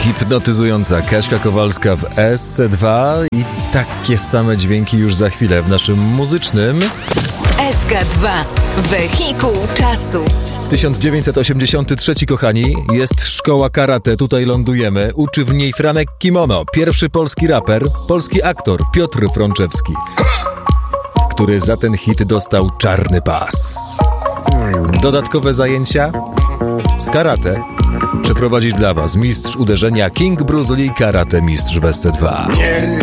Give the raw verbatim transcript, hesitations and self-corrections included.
Hipnotyzująca Kaśka Kowalska w S C dwa i takie same dźwięki już za chwilę w naszym muzycznym S K dwa. Wehikuł czasu. tysiąc dziewięćset osiemdziesiąty trzeci, kochani, jest szkoła karate, tutaj lądujemy. Uczy w niej Franek Kimono, pierwszy polski raper, polski aktor Piotr Frączewski, który za ten hit dostał czarny pas. Dodatkowe zajęcia z karate przeprowadzić dla was mistrz uderzenia King Bruce Lee, karate mistrz w S C dwa. Nie